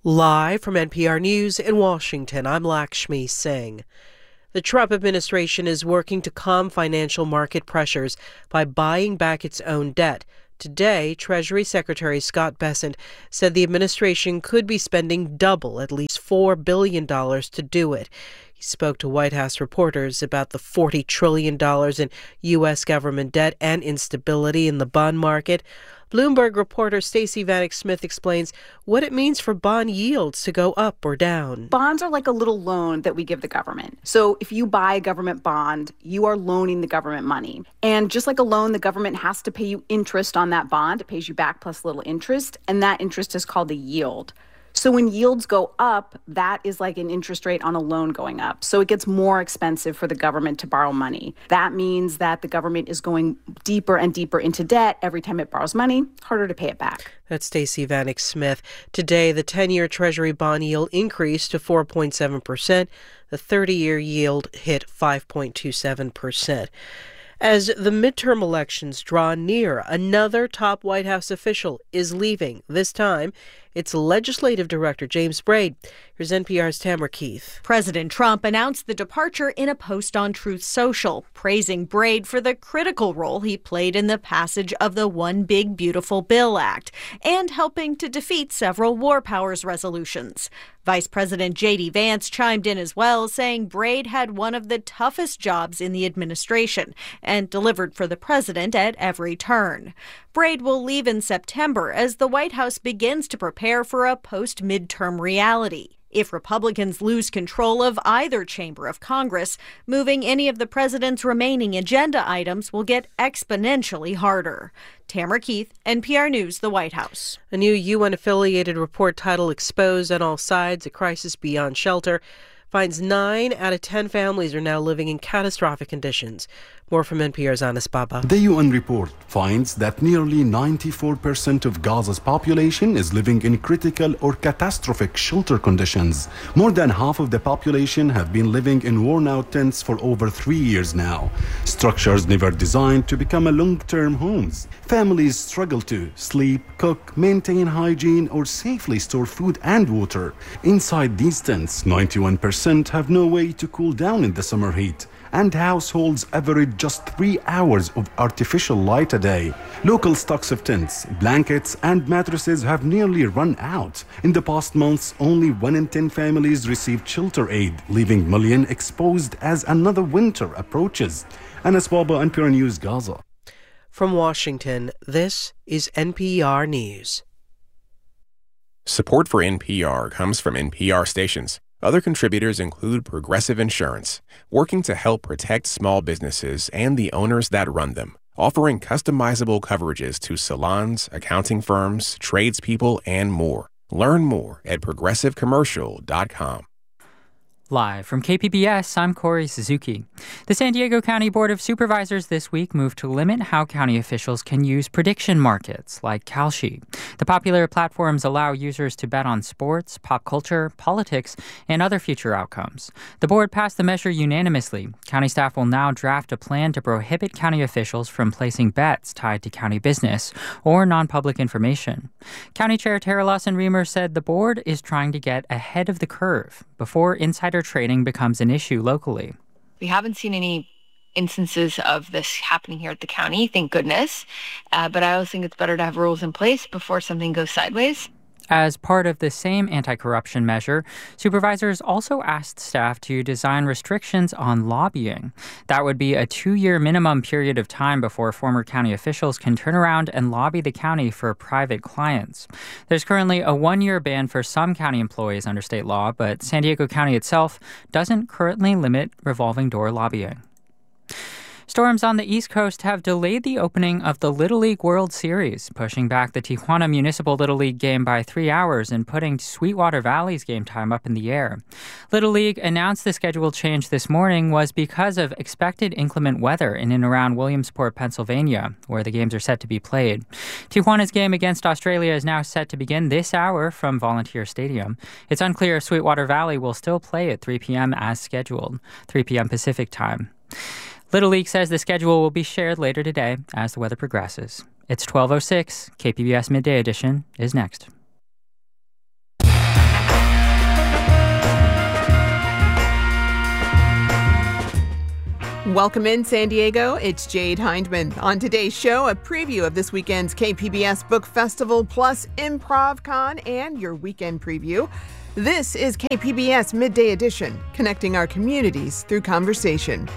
Live from NPR News in Washington, I'm Lakshmi Singh. The Trump administration is working to calm financial market pressures by buying back its own debt. Today, Treasury Secretary Scott Bessent said the administration could be spending double, at least $4 billion to do it. He spoke to White House reporters about the $40 trillion in U.S. government debt and instability in the bond market. Bloomberg reporter Stacey Vanek Smith explains what it means for bond yields to go up or down. Bonds are like a little loan that we give the government. So if you buy a government bond, you are loaning the government money. And just like a loan, the government has to pay you interest on that bond. It pays you back plus a little interest, and that interest is called a yield. So when yields go up, that is like an interest rate on a loan going up. So it gets more expensive for the government to borrow money. That means that the government is going deeper and deeper into debt every time it borrows money, harder to pay it back. That's Stacey Vanek Smith. Today, the 10-year Treasury bond yield increased to 4.7%. The 30-year yield hit 5.27%. As the midterm elections draw near, another top White House official is leaving. This time, it's Legislative Director James Braid. Here's NPR's Tamara Keith. President Trump announced the departure in a post on Truth Social, praising Braid for the critical role he played in the passage of the One Big Beautiful Bill Act and helping to defeat several war powers resolutions. Vice President J.D. Vance chimed in as well, saying Braid had one of the toughest jobs in the administration and delivered for the president at every turn. Braid will leave in September as the White House begins to prepare for a post-midterm reality. If Republicans lose control of either chamber of Congress, moving any of the president's remaining agenda items will get exponentially harder. Tamara Keith, NPR News, the White House. A new UN-affiliated report titled Exposed on All Sides, A Crisis Beyond Shelter finds 9 out of 10 families are now living in catastrophic conditions. More from NPR's Anas Baba. The UN report finds that nearly 94% of Gaza's population is living in critical or catastrophic shelter conditions. More than half of the population have been living in worn-out tents for over 3 years now. Structures never designed to become a long-term homes. Families struggle to sleep, cook, maintain hygiene, or safely store food and water. Inside these tents, 91% have no way to cool down in the summer heat, and households average just 3 hours of artificial light a day. Local stocks of tents, blankets, and mattresses have nearly run out. In the past months, only 1 in 10 families received shelter aid, leaving millions exposed as another winter approaches. Anas Baba, NPR News, Gaza. From Washington, this is NPR News. Support for NPR comes from NPR stations. Other contributors include Progressive Insurance, working to help protect small businesses and the owners that run them, offering customizable coverages to salons, accounting firms, tradespeople, and more. Learn more at progressivecommercial.com. Live from KPBS, I'm Corey Suzuki. The San Diego County Board of Supervisors this week moved to limit how county officials can use prediction markets like Kalshi. The popular platforms allow users to bet on sports, pop culture, politics, and other future outcomes. The board passed the measure unanimously. County staff will now draft a plan to prohibit county officials from placing bets tied to county business or non-public information. County Chair Tara Lawson-Remer said the board is trying to get ahead of the curve before insider trading becomes an issue locally. We haven't seen any instances of this happening here at the county, thank goodness. But I always think it's better to have rules in place before something goes sideways. As part of the same anti-corruption measure, supervisors also asked staff to design restrictions on lobbying. That would be a 2-year minimum period of time before former county officials can turn around and lobby the county for private clients. There's currently a 1-year ban for some county employees under state law, but San Diego County itself doesn't currently limit revolving door lobbying. Storms on the East Coast have delayed the opening of the Little League World Series, pushing back the Tijuana Municipal Little League game by 3 hours and putting Sweetwater Valley's game time up in the air. Little League announced the schedule change this morning was because of expected inclement weather in and around Williamsport, Pennsylvania, where the games are set to be played. Tijuana's game against Australia is now set to begin this hour from Volunteer Stadium. It's unclear if Sweetwater Valley will still play at 3 p.m. as scheduled, 3 p.m. Pacific time. Little League says the schedule will be shared later today as the weather progresses. It's 12:06. KPBS Midday Edition is next. Welcome in, San Diego. It's Jade Hindman. On today's show, a preview of this weekend's KPBS Book Festival plus Improv Con and your weekend preview. This is KPBS Midday Edition, connecting our communities through conversation.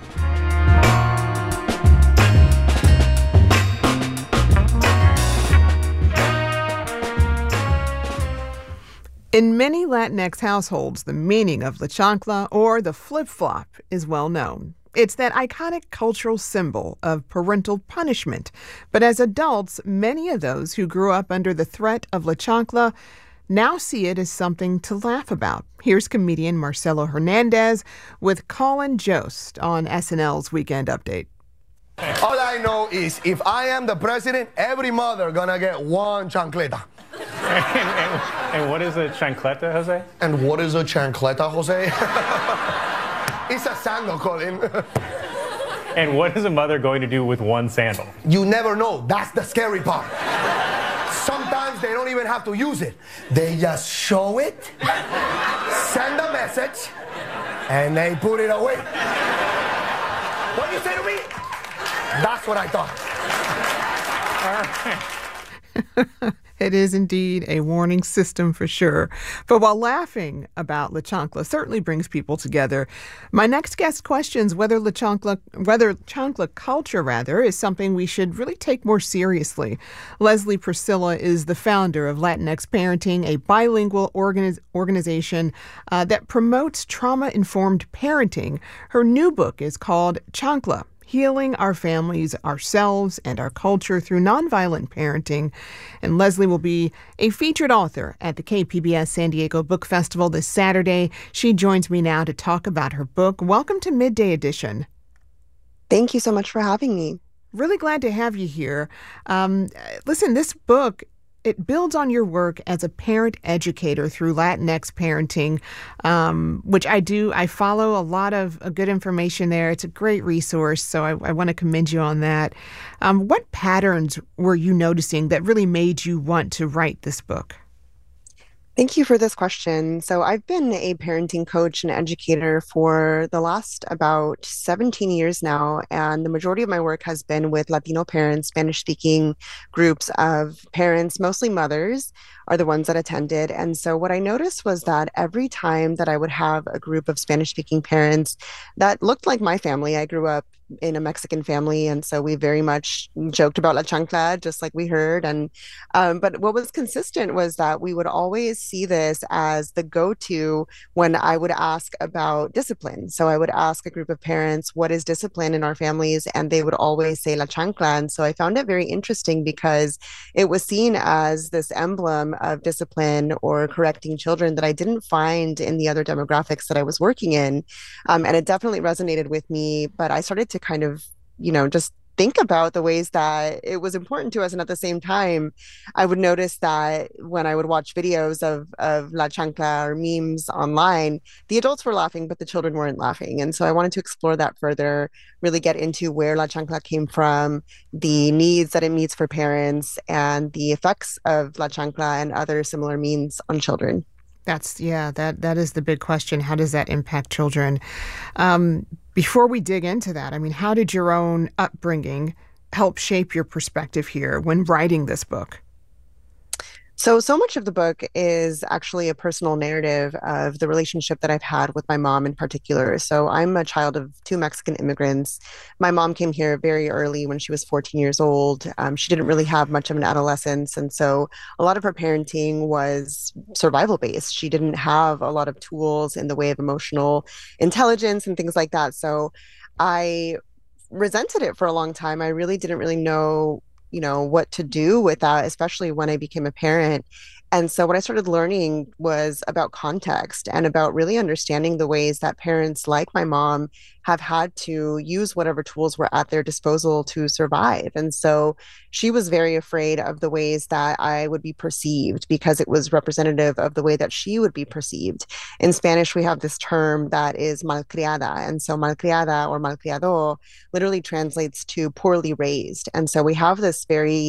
In many Latinx households, the meaning of La Chancla or the flip-flop is well known. It's that iconic cultural symbol of parental punishment. But as adults, many of those who grew up under the threat of La Chancla now see it as something to laugh about. Here's comedian Marcelo Hernandez with Colin Jost on SNL's Weekend Update. All I know is if I am the president, every mother gonna get one chancleta. And what is a chancleta, Jose? And what is a chancleta, Jose? It's a sandal, Colin. And what is a mother going to do with one sandal? You never know. That's the scary part. Sometimes they don't even have to use it. They just show it, send a message, and they put it away. What you say to me? That's what I thought. It is indeed a warning system for sure. But while laughing about La Chancla certainly brings people together, my next guest questions whether chancla culture is something we should really take more seriously. Leslie Priscilla is the founder of Latinx Parenting, a bilingual organization that promotes trauma-informed parenting. Her new book is called Chancla: Healing Our Families, Ourselves, and Our Culture Through Nonviolent Parenting. And Leslie will be a featured author at the KPBS San Diego Book Festival this Saturday. She joins me now to talk about her book. Welcome to Midday Edition. Thank you so much for having me. Really glad to have you here. Listen, this book, it builds on your work as a parent educator through Latinx Parenting, which I do. I follow a lot of good information there. It's a great resource, so I want to commend you on that. What patterns were you noticing that really made you want to write this book? Thank you for this question. So I've been a parenting coach and educator for the last about 17 years now, and the majority of my work has been with Latino parents, Spanish-speaking groups of parents, mostly mothers, are the ones that attended. And so what I noticed was that every time that I would have a group of Spanish-speaking parents that looked like my family, I grew up in a Mexican family, and so we very much joked about La Chancla, just like we heard. And but what was consistent was that we would always see this as the go-to when I would ask about discipline. So I would ask a group of parents, what is discipline in our families? And they would always say La Chancla. And so I found it very interesting because it was seen as this emblem of discipline or correcting children that I didn't find in the other demographics that I was working in. And it definitely resonated with me, but I started to kind of, just think about the ways that it was important to us. And at the same time, I would notice that when I would watch videos of La Chancla or memes online, the adults were laughing, but the children weren't laughing. And so I wanted to explore that further, really get into where La Chancla came from, the needs that it meets for parents, and the effects of La Chancla and other similar memes on children. That is the big question. How does that impact children? Before we dig into that, how did your own upbringing help shape your perspective here when writing this book? So much of the book is actually a personal narrative of the relationship that I've had with my mom in particular. So I'm a child of two Mexican immigrants. My mom came here very early when she was 14 years old. She didn't really have much of an adolescence. And so a lot of her parenting was survival based. She didn't have a lot of tools in the way of emotional intelligence and things like that. So I resented it for a long time. I really didn't really know what to do with that, especially when I became a parent. And so what I started learning was about context and about really understanding the ways that parents like my mom have had to use whatever tools were at their disposal to survive. And so she was very afraid of the ways that I would be perceived because it was representative of the way that she would be perceived. In Spanish, we have this term that is malcriada. And so malcriada or malcriado literally translates to poorly raised. And so we have this very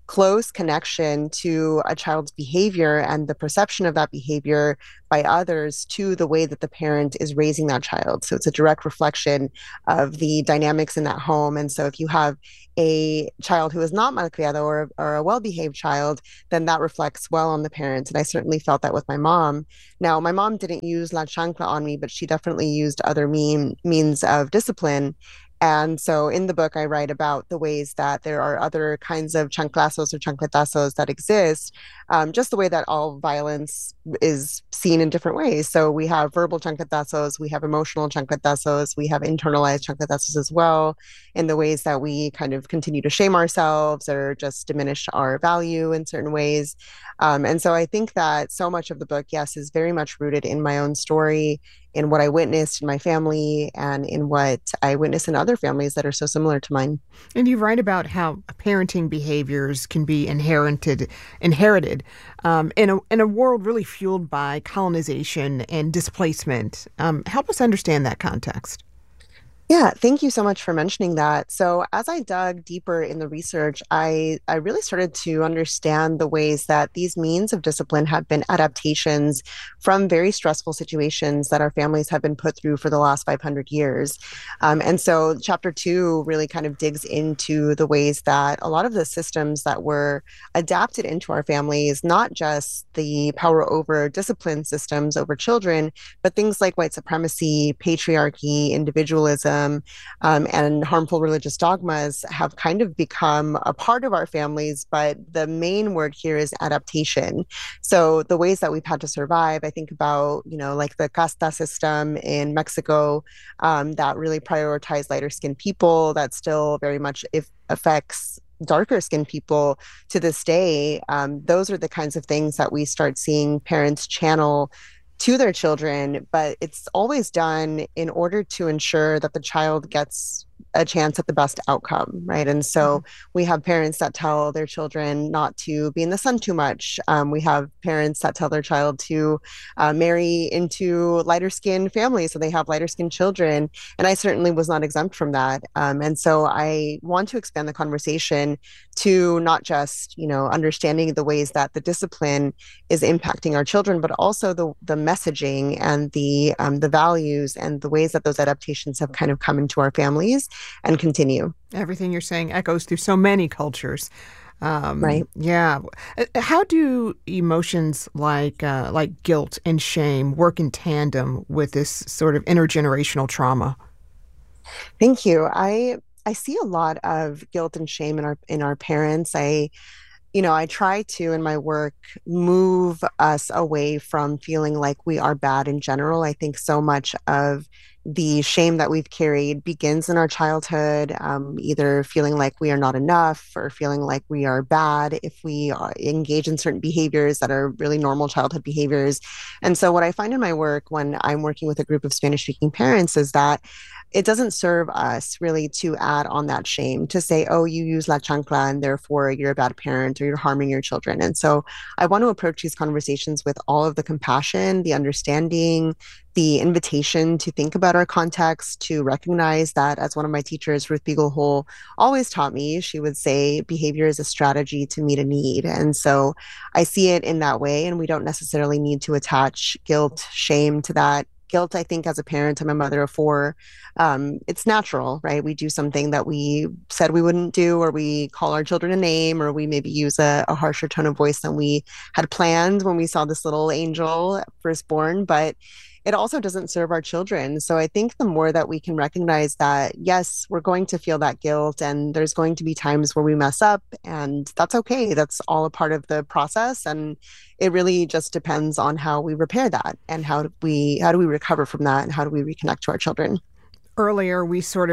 close connection to a child's behavior and the perception of that behavior by others to the way that the parent is raising that child. So it's a direct reflection of the dynamics in that home. And so if you have a child who is not malcriado or a well-behaved child, then that reflects well on the parents. And I certainly felt that with my mom. Now, my mom didn't use la chancla on me, but she definitely used other means of discipline. And so in the book, I write about the ways that there are other kinds of chanclazos or chancletazos that exist, just the way that all violence is seen in different ways. So we have verbal chancletazos, we have emotional chancletazos, we have internalized chancletazos as well, in the ways that we kind of continue to shame ourselves or just diminish our value in certain ways. And so I think that so much of the book, yes, is very much rooted in my own story, in what I witnessed in my family, and in what I witnessed in other families that are so similar to mine. And you write about how parenting behaviors can be inherited in a world really fueled by colonization and displacement. Help us understand that context. Yeah, thank you so much for mentioning that. So as I dug deeper in the research, I really started to understand the ways that these means of discipline have been adaptations from very stressful situations that our families have been put through for the last 500 years. And so chapter 2 really kind of digs into the ways that a lot of the systems that were adapted into our families, not just the power over discipline systems over children, but things like white supremacy, patriarchy, individualism, and harmful religious dogmas have kind of become a part of our families, but the main word here is adaptation. So the ways that we've had to survive, I think about, like the casta system in Mexico, that really prioritized lighter skinned people, that still very much affects darker skinned people to this day. Those are the kinds of things that we start seeing parents channel to their children, but it's always done in order to ensure that the child gets a chance at the best outcome, right? And so we have parents that tell their children not to be in the sun too much. We have parents that tell their child to marry into lighter skinned families so they have lighter skinned children. And I certainly was not exempt from that. And so I want to expand the conversation to not just, understanding the ways that the discipline is impacting our children, but also the messaging and the values and the ways that those adaptations have kind of come into our families and continue. Everything you're saying echoes through so many cultures. Right. Yeah. How do emotions like guilt and shame work in tandem with this sort of intergenerational trauma? Thank you. I see a lot of guilt and shame in our parents. I try to, in my work, move us away from feeling like we are bad in general. I think so much of the shame that we've carried begins in our childhood, either feeling like we are not enough or feeling like we are bad if we engage in certain behaviors that are really normal childhood behaviors. And so what I find in my work when I'm working with a group of Spanish-speaking parents is that it doesn't serve us really to add on that shame, to say, oh, you use la chancla and therefore you're a bad parent or you're harming your children. And so I want to approach these conversations with all of the compassion, the understanding, the invitation to think about our context, to recognize that, as one of my teachers, Ruth Beagle-Hole, always taught me, she would say, behavior is a strategy to meet a need. And so I see it in that way, and we don't necessarily need to attach guilt, shame to that. Guilt, I think, as a parent, I'm a mother of 4. It's natural, right? We do something that we said we wouldn't do, or we call our children a name, or we maybe use a harsher tone of voice than we had planned when we saw this little angel firstborn. But it also doesn't serve our children. So I think the more that we can recognize that, yes, we're going to feel that guilt, and there's going to be times where we mess up, and that's okay. That's all a part of the process. And it really just depends on how we repair that, and how do we recover from that, and how do we reconnect to our children. Earlier,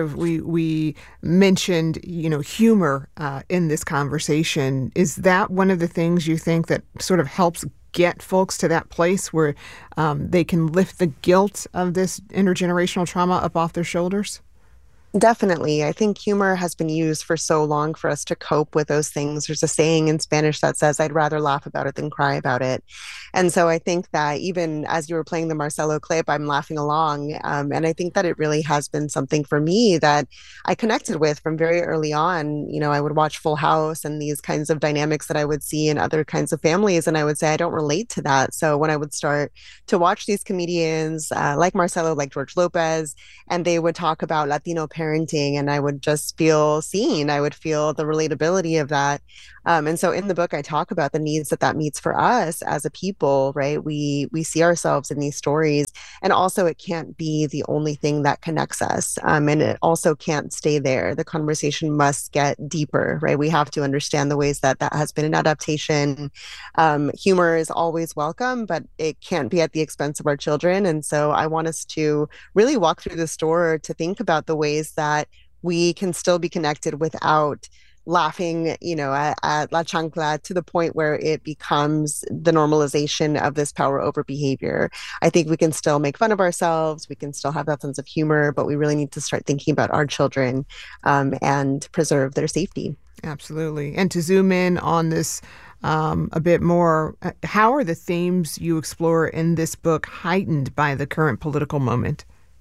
we mentioned, humor in this conversation. Is that one of the things you think that sort of helps get folks to that place where they can lift the guilt of this intergenerational trauma up off their shoulders? Definitely. I think humor has been used for so long for us to cope with those things. There's a saying in Spanish that says, I'd rather laugh about it than cry about it. And so I think that even as you were playing the Marcelo clip, I'm laughing along. And I think that it really has been something for me that I connected with from very early on. You know, I would watch Full House and these kinds of dynamics that I would see in other kinds of families. And I would say, I don't relate to that. So when I would start to watch these comedians like Marcelo, like George Lopez, and they would talk about Latino parenting, and I would just feel seen. I would feel the relatability of that. And so in the book, I talk about the needs that that meets for us as a people, right? We see ourselves in these stories, and also it can't be the only thing that connects us, and it also can't stay there. The conversation must get deeper, right? We have to understand the ways that that has been an adaptation. Humor is always welcome, but it can't be at the expense of our children. And so I want us to really walk through the store to think about the ways that we can still be connected without laughing, at La Chancla to the point where it becomes the normalization of this power over behavior. I think we can still make fun of ourselves. We can still have that sense of humor, but we really need to start thinking about our children and preserve their safety. Absolutely. And to zoom in on this a bit more, how are the themes you explore in this book heightened by the current political moment?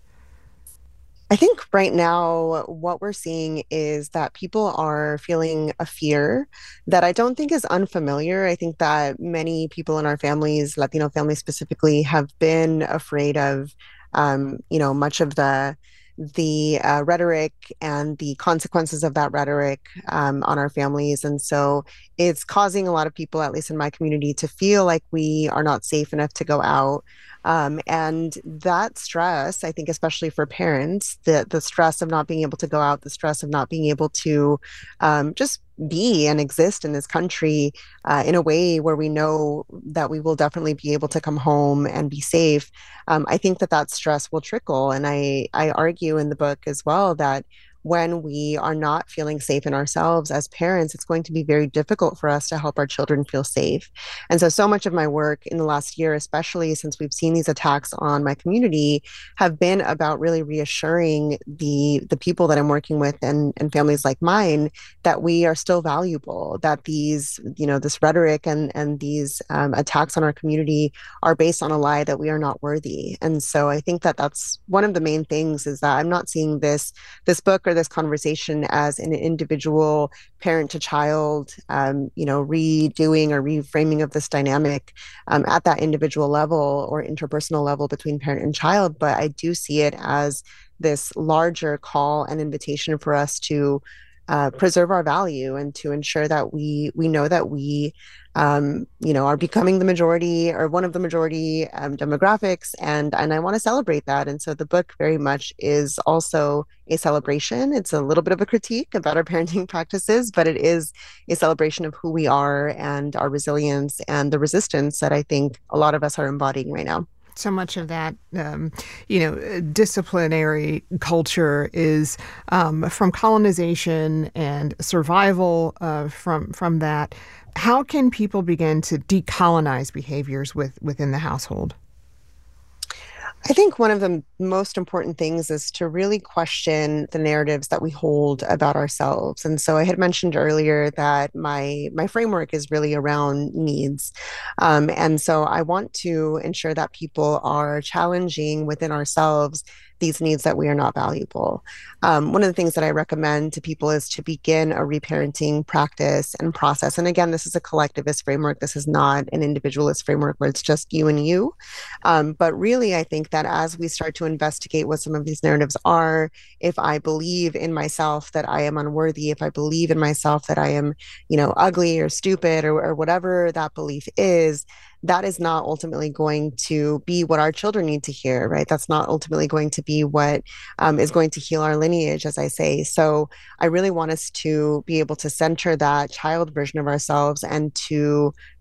I think right now what we're seeing is that people are feeling a fear that I don't think is unfamiliar. I think that many people in our families, Latino families specifically, have been afraid of, much of the rhetoric and the consequences of that rhetoric on our families. And so it's causing a lot of people, at least in my community, to feel like we are not safe enough to go out. And that stress, I think, especially for parents, the stress of not being able to go out, the stress of not being able to just be and exist in this country in a way where we know that we will definitely be able to come home and be safe. I think that stress will trickle. And I argue in the book as well that when we are not feeling safe in ourselves as parents, it's going to be very difficult for us to help our children feel safe. And so much of my work in the last year, especially since we've seen these attacks on my community, have been about really reassuring the people that I'm working with and families like mine that we are still valuable, that these, this rhetoric and these attacks on our community are based on a lie that we are not worthy. And so I think that that's one of the main things, is that I'm not seeing this book or this conversation as an individual parent to child, redoing or reframing of this dynamic at that individual level or interpersonal level between parent and child. But I do see it as this larger call and invitation for us to preserve our value and to ensure that we know that we are becoming the majority or one of the majority demographics, and I want to celebrate that. And so the book very much is also a celebration. It's a little bit of a critique about our parenting practices, but it is a celebration of who we are and our resilience and the resistance that I think a lot of us are embodying right now. So much of that, disciplinary culture is from colonization and survival from that. How can people begin to decolonize behaviors within the household? I think one of the most important things is to really question the narratives that we hold about ourselves. And so I had mentioned earlier that my framework is really around needs. And so I want to ensure that people are challenging within ourselves these needs that we are not valuable. One of the things that I recommend to people is to begin a reparenting practice and process. And again, this is a collectivist framework. This is not an individualist framework where it's just you and you. But really, I think that as we start to investigate what some of these narratives are, if I believe in myself that I am unworthy, if I believe in myself that I am, ugly or stupid or whatever that belief is, that is not ultimately going to be what our children need to hear, right? That's not ultimately going to be what is going to heal our lineage, as I say. So I really want us to be able to center that child version of ourselves and to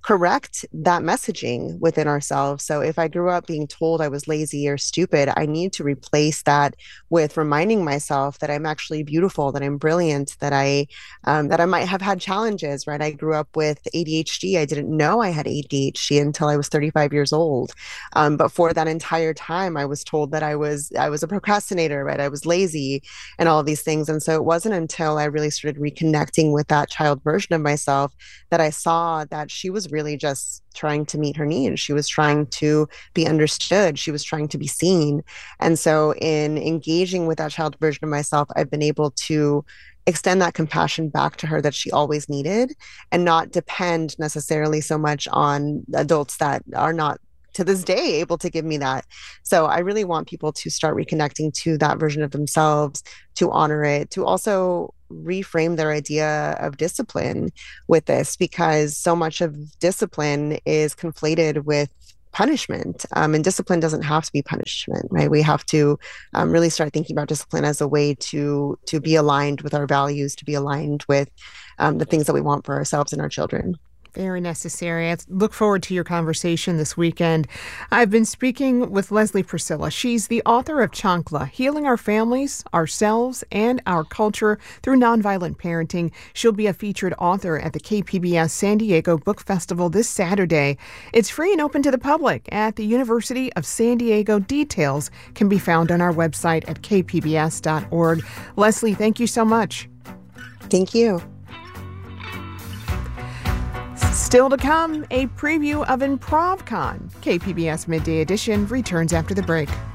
correct that messaging within ourselves. So if I grew up being told I was lazy or stupid, I need to replace that with reminding myself that I'm actually beautiful, that I'm brilliant, that I might have had challenges, right? I grew up with ADHD. I didn't know I had ADHD until I was 35 years old. But for that entire time, I was told that I was a procrastinator, right? I was lazy and all of these things. And so it wasn't until I really started reconnecting with that child version of myself that I saw that she was really just trying to meet her needs. She was trying to be understood. She was trying to be seen. And so in engaging with that child version of myself, I've been able to extend that compassion back to her that she always needed, and not depend necessarily so much on adults that are not to this day able to give me that. So I really want people to start reconnecting to that version of themselves, to honor it, to also reframe their idea of discipline with this, because so much of discipline is conflated with punishment. And discipline doesn't have to be punishment, right? We have to really start thinking about discipline as a way to be aligned with our values, to be aligned with the things that we want for ourselves and our children. Very necessary. I look forward to your conversation this weekend. I've been speaking with Leslie Priscilla. She's the author of Chancla, Healing Our Families, Ourselves, and Our Culture Through Nonviolent Parenting. She'll be a featured author at the KPBS San Diego Book Festival this Saturday. It's free and open to the public at the University of San Diego. Details can be found on our website at kpbs.org. Leslie, thank you so much. Thank you. Still to come, a preview of ImprovCon. KPBS Midday Edition returns after the break.